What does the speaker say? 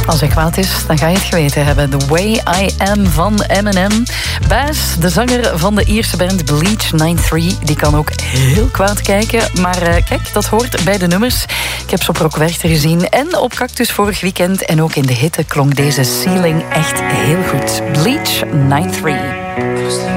Als hij kwaad is, dan ga je het geweten hebben. The Way I Am van Eminem. Bass, de zanger van de Ierse band Bleach 93, die kan ook heel kwaad kijken. Maar kijk, dat hoort bij de nummers. Ik heb ze op Rock Werchter gezien en op Cactus vorig weekend. En ook in de hitte klonk deze Ceiling echt heel goed. Bleach 93.